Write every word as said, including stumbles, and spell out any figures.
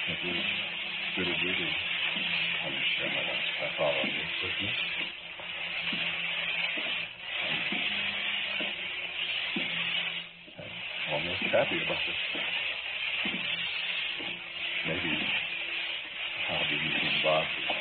Every really, really understand that I follow this with you. I'm almost happy about this. Maybe I'll be meeting Bob